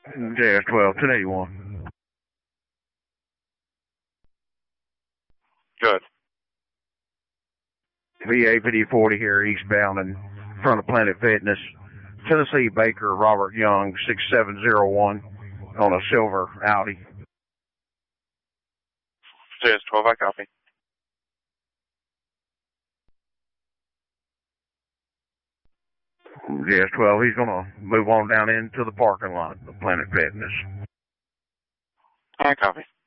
JS12, 1081. Good. VA5040 here, eastbound in front of Planet Fitness. Tennessee Baker Robert Young, 6701 on a silver Audi. JS12, I copy. JS12, he's going to move on down into the parking lot of Planet Fitness. I copy.